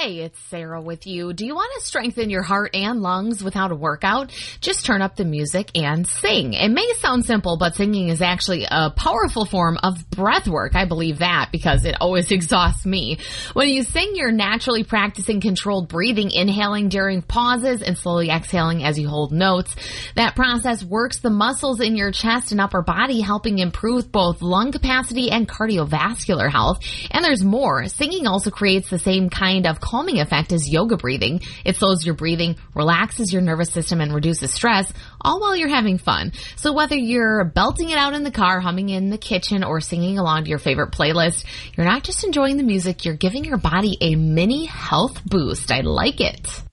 Hey, it's Sarah with you. Do you want to strengthen your heart and lungs without a workout? Just turn up the music and sing. It may sound simple, but singing is actually a powerful form of breath work. I believe that because it always exhausts me. When you sing, you're naturally practicing controlled breathing, inhaling during pauses and slowly exhaling as you hold notes. That process works the muscles in your chest and upper body, helping improve both lung capacity and cardiovascular health. And there's more. Singing also creates the same kind of calming effect as yoga breathing. It slows your breathing, relaxes your nervous system, and reduces stress, all while you're having fun. So whether you're belting it out in the car, humming in the kitchen, or singing along to your favorite playlist, you're not just enjoying the music, you're giving your body a mini health boost. I like it.